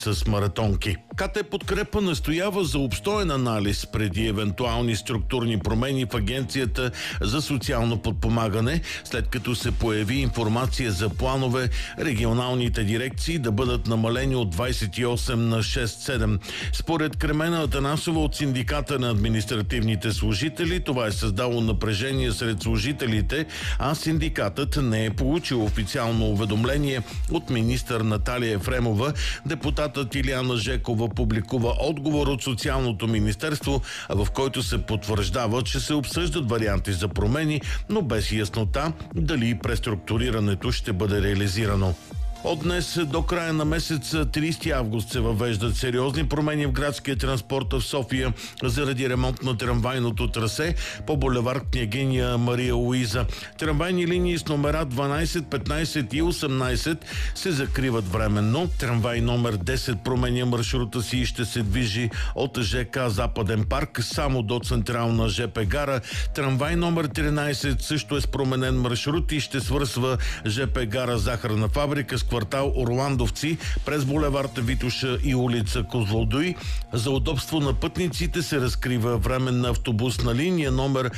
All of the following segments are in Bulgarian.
с маратонки. КТ Подкрепа настоява за обстоен анализ преди евентуални структурни промени в Агенцията за социално подпомагане, след като се появи информация за планове регионалните дирекции да бъдат намалени от 28 на 6-7. Според Кремена Атанасова от Синдиката на административните служители, това е създало напрежение сред служителите, а синдикатът не е получил официално уведомление от министър Наталия Ефремова. Депутатът Илияна Жекова публикува отговор от Социалното министерство, в който се потвърждава, че се обсъждат варианти за промени, но без яснота дали преструктурирането ще бъде реализирано. От днес до края на месец 30 август се въвеждат сериозни промени в градския транспорт в София заради ремонт на трамвайното трасе по булевард Княгиня Мария Луиза. Трамвайни линии с номера 12, 15 и 18 се закриват временно. Трамвай номер 10 променя маршрута си и ще се движи от ЖК Западен парк само до Централна ЖП гара. Трамвай номер 13 също е с променен маршрут и ще свързва ЖП гара Захарна фабрика с квартал Орландовци през булевард Витоша и улица Козлодуй. За удобство на пътниците се разкрива временна автобусна линия номер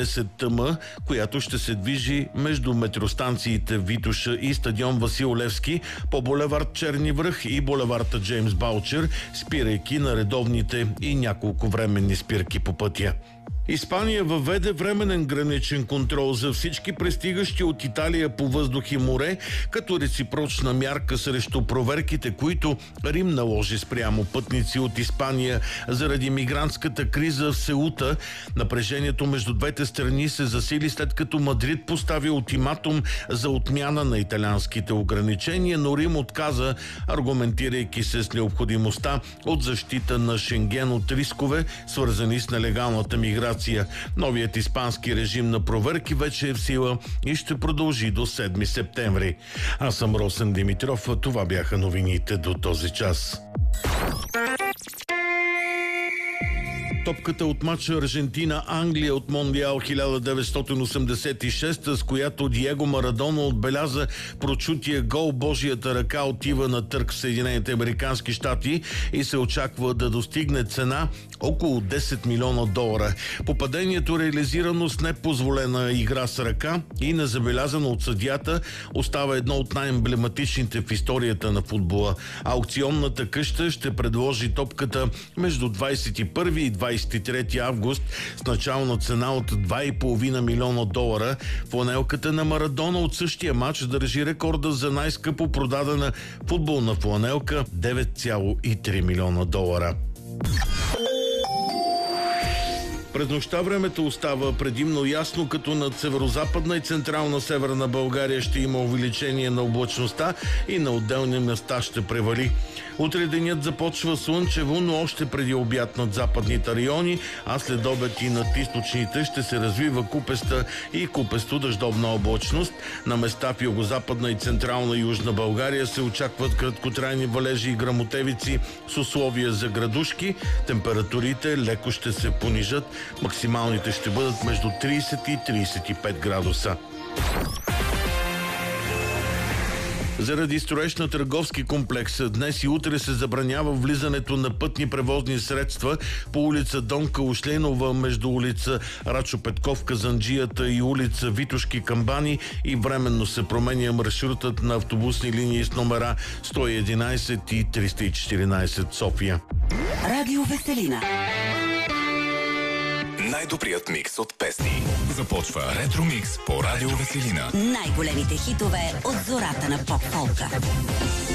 А10ТМ, която ще се движи между метростанциите Витоша и стадион Васил Левски по булевард Черни връх и булевард Джеймс Баучер, спирайки на редовните и няколко временни спирки по пътя. Испания въведе временен граничен контрол за всички пристигащи от Италия по въздух и море, като реципрочна мярка срещу проверките, които Рим наложи спрямо пътници от Испания заради мигрантската криза в Сеута. Напрежението между двете страни се засили след като Мадрид постави ултиматум за отмяна на италианските ограничения, но Рим отказа, аргументирайки се с необходимостта от защита на Шенген от рискове, свързани с нелегалната миграция. Новият испански режим на проверки вече е в сила и ще продължи до 7 септември. Аз съм Росен Димитров, това бяха новините до този час. Топката от матча Аржентина-Англия от Мондиал 1986, с която Диего Марадона отбеляза прочутия гол, Божията ръка отива на търг в Съединените американски щати и се очаква да достигне цена около $10 милиона. Попадението, реализирано с непозволена игра с ръка и незабелязано от съдията, остава едно от най-емблематичните в историята на футбола. Аукционната къща ще предложи топката между 21 и 23 август с начална цена от $2,5 милиона. Фланелката на Марадона от същия матч държи рекорда за най-скъпо продадена футболна фланелка – $9,3 милиона. През нощта времето остава предимно ясно, като над северозападна и централна северна България ще има увеличение на облачността и на отделни места ще превали. Утре денят започва слънчево, но още преди обяд над западните райони, а след обед и над източните ще се развива купеста и купесто-дъждовна облачност. На места в югозападна и централна южна България се очакват краткотрайни валежи и гръмотевици с условия за градушки. Температурите леко ще се понижат. Максималните ще бъдат между 30 и 35 градуса. Заради строеж на търговски комплекс днес и утре се забранява влизането на пътни превозни средства по улица Дон Калушленова между улица Рачо Петков Казанджията и улица Витошки Камбани и временно се променя маршрутът на автобусни линии с номера 111 и 314 София. Радио Веселина. Най-добрият микс от песни. Започва Ретро Микс по Радио Веселина. Най-големите хитове от зората на поп-фолка.